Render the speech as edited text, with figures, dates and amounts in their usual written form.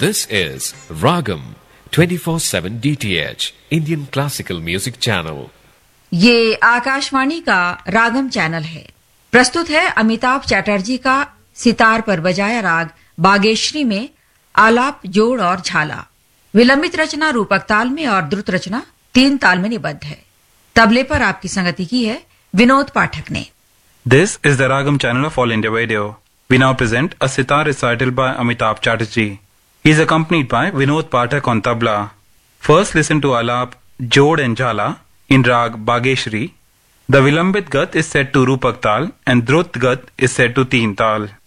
This is Ragam 24/7 DTH Indian Classical Music Channel. ये आकाशवाणी का रागम channel है। प्रस्तुत है अमिताभ चैटर्जी का सितार पर बजाया राग बागेश्वरी में आलाप, जोड़ और झाला। विलंबित रचना रूपक ताल में और द्रुत रचना 3 ताल में निबद्ध है। तबले पर आपकी संगति की है विनोद पाठक ने। This is the Ragam channel of All India Radio. We now present a sitar recital by Amitabh Chatterjee. He is accompanied by Vinod Pathak on tabla. First listen to Alap, Jod and Jhala in Rag Bageshri. The Vilambit Gat is set to Rupak Tal and Drut Gat is set to Teen Tal.